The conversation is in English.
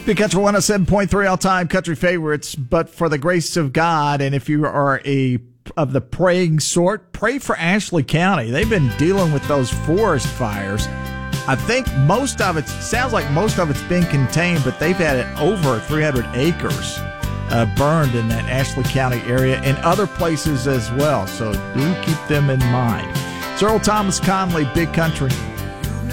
Big Country 107.3 all-time country favorites, but for the grace of God, and if you are of the praying sort, pray for Ashley County. They've been dealing with those forest fires. I think sounds like most of it's been contained, but they've had over 300 acres burned in that Ashley County area and other places as well. So do keep them in mind. It's Earl Thomas Conley, Big Country.